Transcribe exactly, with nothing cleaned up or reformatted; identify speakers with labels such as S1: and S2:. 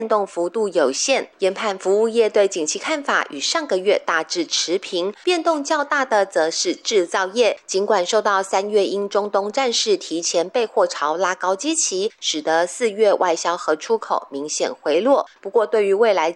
S1: 变动幅度有限，研判服务业对景气看法与上个月大致持平，变动较大的则是制造业。尽管受到三月因中东战事提前备货潮拉高基期，使得四月外销和出口明显回落，不过对于未来